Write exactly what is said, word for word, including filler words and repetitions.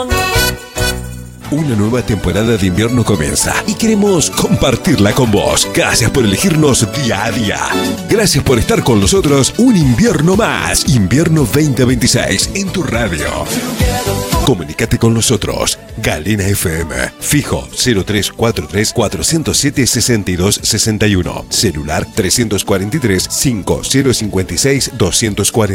Una nueva temporada de invierno comienza y queremos compartirla con vos. Gracias por elegirnos día a día. Gracias por estar con nosotros un invierno más. Invierno veinte veintiséis en tu radio. Comunícate con nosotros. Galena F M. Fijo cero tres cuatro tres, cuatro cero siete, seis dos seis uno. Celular tres cuatro tres, cinco cero cinco seis, dos cuatro.